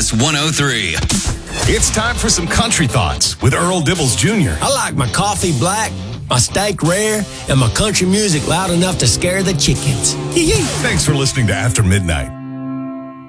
Kiss 103. It's time for some country thoughts with Earl Dibbles Jr. I like my coffee black, my steak rare, and my country music loud enough to scare the chickens. Thanks for listening to After Midnight.